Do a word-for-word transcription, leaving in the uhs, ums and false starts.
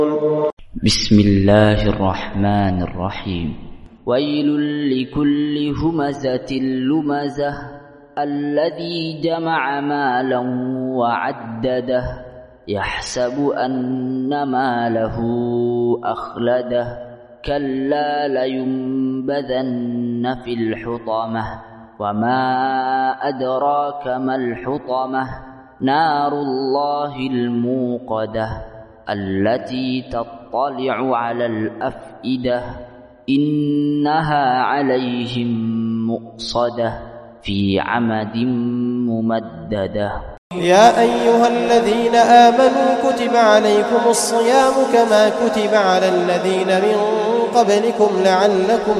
بسم الله الرحمن الرحيم. ويل لكل همزة لمزة الذي جمع مالا وعدده يحسب أن ماله أخلده كلا لينبذن في الحطمة وما أدراك ما الحطمة نار الله الموقدة التي تطلع على الأفئدة إنها عليهم مؤصدة في عمد ممددة. يا أيها الذين آمنوا كتب عليكم الصيام كما كتب على الذين من قبلكم لعلكم